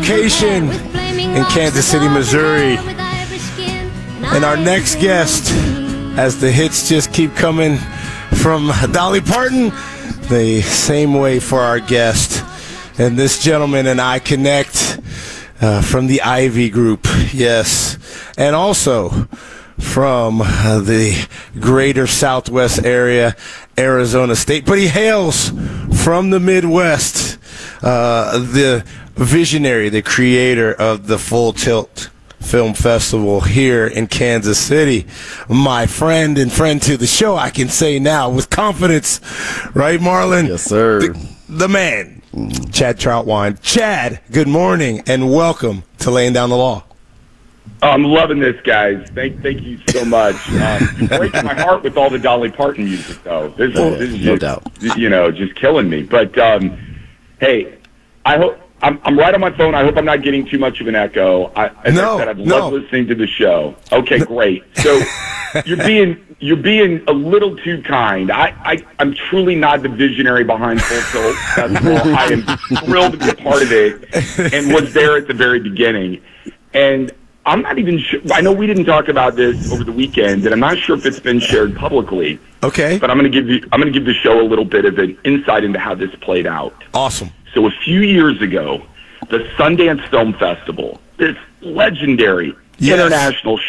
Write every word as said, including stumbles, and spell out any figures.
location in Kansas City, Missouri. And our next guest, as the hits just keep coming from Dolly Parton, the same way for our guest. And this gentleman and I connect uh, from the Ivy Group, yes. And also from uh, the greater Southwest area, Arizona State. But he hails from the Midwest, uh, the visionary, the creator of the Full Tilt Film Festival here in Kansas City. My friend and friend to the show, I can say now with confidence, right, Marlon? Yes, sir. The, the man, Chad Troutwine. Chad, good morning and welcome to Laying Down the Law. Oh, I'm loving this, guys. Thank, thank you so much. Um, breaking my heart with all the Dolly Parton music, though. This, Oh, this is no just, doubt. you know, just killing me. But um, hey, I hope I'm, I'm right on my phone. I hope I'm not getting too much of an echo. I, as No, I said, I've no. loved listening to the show. Okay, great. So you're being you're being a little too kind. I, I I'm truly not the visionary behind Full Tilt Festival. I am thrilled to be a part of it and was there at the very beginning. And I'm not even sure. I know we didn't talk about this over the weekend, and I'm not sure if it's been shared publicly. Okay. But I'm going to give you. I'm going to give the show a little bit of an insight into how this played out. Awesome. So a few years ago, the Sundance Film Festival, this legendary Yes. international